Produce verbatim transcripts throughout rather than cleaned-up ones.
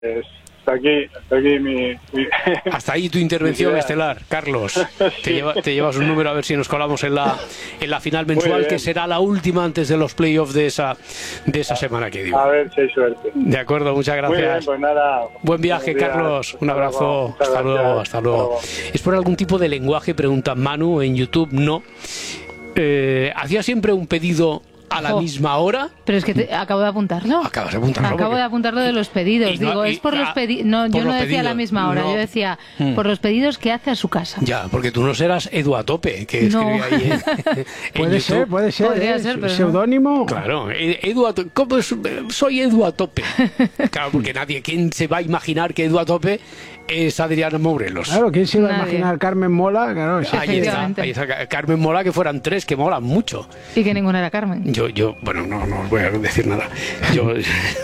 Pues, hasta aquí, hasta aquí mi, mi... Hasta ahí tu intervención estelar, Carlos. Sí. Te, lleva, te llevas un número a ver si nos colamos en la en la final mensual, que será la última antes de los playoffs de esa de esa semana que digo. A ver si hay suerte. De acuerdo, muchas gracias. Muy bien, pues nada. Buen viaje, Carlos. Un abrazo. Hasta luego, hasta luego. ¿Es por algún tipo de lenguaje? Pregunta Manu en YouTube. No. Eh, ¿Hacía siempre un pedido a la oh, misma hora? Pero es que te, acabo de apuntarlo. Acabas de apuntarlo. Acabo porque... de apuntarlo de los pedidos. No, Digo, y, es por ah, los pedidos. No, yo no decía pedidos. a la misma hora. No. Yo decía hmm. por los pedidos que hace a su casa. Ya, porque tú no serás Edu a tope, que escribe no. ahí en, en Puede YouTube. ser, puede ser. Podría ¿eh? ser, pero ¿Seudónimo? No. Claro. Edu a tope. ¿Cómo es? Soy Edu a tope. Claro, porque nadie. ¿Quién se va a imaginar que Edu a tope es Adriana Morelos? Claro, ¿quién se iba a imaginar Carmen Mola? Claro, sí. Ahí está, ahí está. Carmen Mola, que fueran tres, que molan mucho. Y que ninguna era Carmen. Yo, yo, bueno, no, no os voy a decir nada. Yo,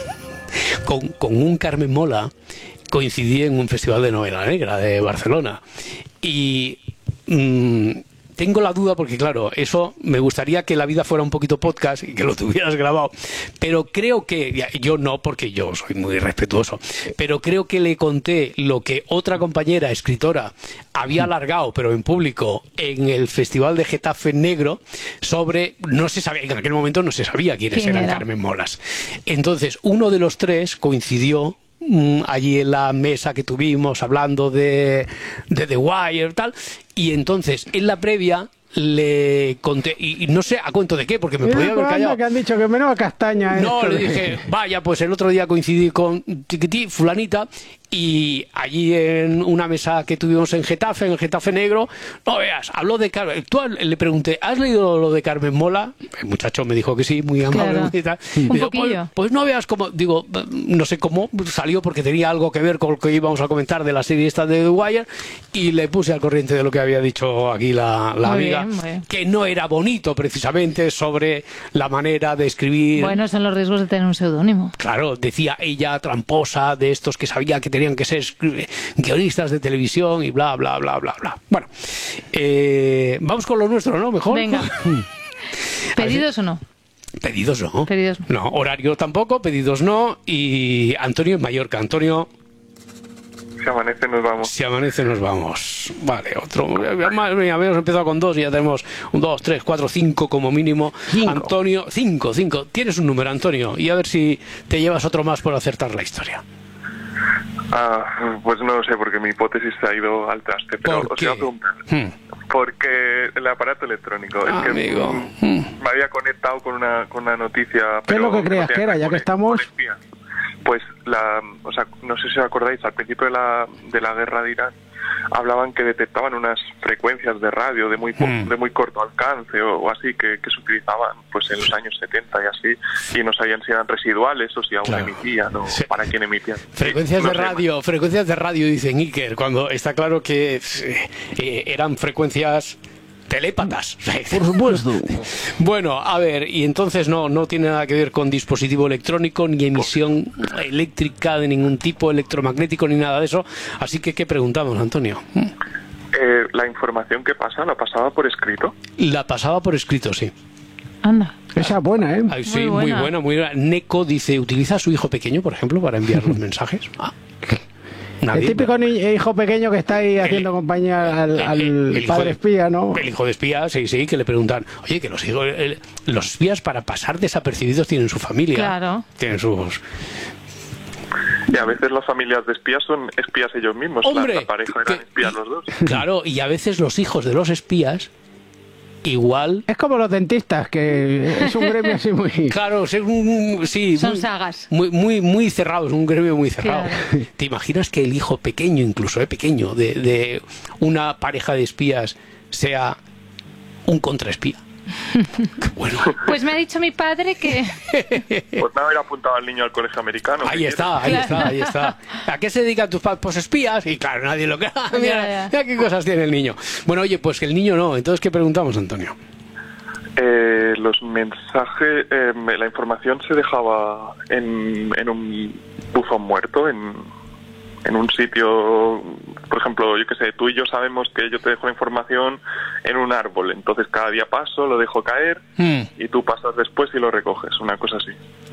con, con un Carmen Mola coincidí en un festival de novela negra de Barcelona. Y... Mmm, tengo la duda porque, claro, eso me gustaría que la vida fuera un poquito podcast y que lo tuvieras grabado, pero creo que, yo no, porque yo soy muy respetuoso, pero creo que le conté lo que otra compañera escritora había alargado, pero en público, en el Festival de Getafe Negro, sobre, no se sabía, en aquel momento no se sabía quiénes ¿Quién eran era? Carmen Molas. Entonces, uno de los tres coincidió allí en la mesa que tuvimos hablando de, de The Wire y tal, y entonces en la previa le conté, y, y no sé a cuento de qué, porque me Mira, podía haber callado. Que han dicho que menuda castaña. No, esto le de... dije, vaya, pues el otro día coincidí con Tiquití, fulanita, y allí en una mesa que tuvimos en Getafe, en el Getafe Negro, no veas, habló de Carmen. Tú le pregunté, ¿has leído lo de Carmen Mola? El muchacho me dijo que sí, muy amable. Claro. Y tal. Un Digo, poquillo. Pues, pues no veas cómo, digo, no sé cómo salió, porque tenía algo que ver con lo que íbamos a comentar de la serie esta de The Wire, y le puse al corriente de lo que había dicho aquí la, la Muy amiga, bien, muy bien. que no era bonito precisamente sobre la manera de escribir. Bueno, son los riesgos de tener un seudónimo. Claro, decía ella, tramposa, de estos que sabía que tenían que ser guionistas de televisión y bla, bla, bla, bla, bla. Bueno, eh, vamos con lo nuestro, ¿no? Mejor. Venga. ¿Pedidos o no? Pedidos no. Pedidos no. No, horario tampoco, pedidos no. Y Antonio en Mallorca. Antonio... Si amanece nos vamos. Si amanece nos vamos. Vale, otro. Mira, habíamos empezado con dos y ya tenemos un, dos, tres, cuatro, cinco como mínimo. Cinco. Antonio, cinco, cinco. Tienes un número, Antonio, y a ver si te llevas otro más por acertar la historia. Ah, pues no lo sé, porque mi hipótesis se ha ido al traste, pero ¿Por os qué? iba a preguntar. Hmm. Porque el aparato electrónico, Ah, es que amigo. mm, Hmm. me había conectado con una, con una noticia... ¿Qué es pero lo que creías no que era, tenía ya que con- estamos? con espías. Pues, la, o sea, no sé si os acordáis, al principio de la, de la guerra de Irán, hablaban que detectaban unas frecuencias de radio de muy po- Hmm. de muy corto alcance o, o así que, que se utilizaban pues en los años setenta y así, y no sabían si eran residuales o si aún Claro. emitían o Sí. para quién emitían. Frecuencias No de sé, radio, frecuencias de radio, dicen Iker, cuando está claro que eh, eh, eran frecuencias telépatas. Por supuesto. Bueno, a ver, y entonces no, no tiene nada que ver con dispositivo electrónico, ni emisión eléctrica de ningún tipo, electromagnético, ni nada de eso. Así que, ¿qué preguntamos, Antonio? Eh, la información que pasa, ¿la pasaba por escrito? La pasaba por escrito, sí. Anda. Esa es buena, ¿eh? Ay, sí, Muy muy buena. buena, muy buena. Neko dice, ¿utiliza a su hijo pequeño, por ejemplo, para enviar los mensajes? Ah. El Nadie. típico ni- hijo pequeño que está ahí haciendo compañía al, al El- el hijo padre de- espía, ¿no? El hijo de espía, sí, sí, que le preguntan, oye, que los hijos, el- los espías para pasar desapercibidos tienen su familia. Claro. Tienen sus... Y a veces las familias de espías son espías ellos mismos. La- Hombre, la, pareja que- eran espías los dos. Claro, y a veces los hijos de los espías, igual... Es como los dentistas, que es un gremio así muy... Claro, es un- sí, Son muy, sagas. Muy, muy, muy cerrado, es un gremio muy cerrado. Claro. ¿Te imaginas que el hijo pequeño, incluso eh, pequeño, de, de una pareja de espías sea un contraespía? Qué bueno. Pues me ha dicho mi padre que... Pues me haber apuntado al niño al colegio americano. Ahí ¿qué está, ahí Claro. está, ahí está. ¿A qué se dedican tus padres? Pues espías. Y claro, nadie lo cree. Ah, mira, Ya, ya. mira qué cosas tiene el niño. Bueno, oye, pues que el niño no. Entonces, ¿qué preguntamos, Antonio? Eh, los mensajes, eh, la información se dejaba en, en un buzón muerto, en, en un sitio, por ejemplo, yo qué sé, tú y yo sabemos que yo te dejo la información en un árbol, entonces cada día paso, lo dejo caer Hmm. y tú pasas después y lo recoges, una cosa así.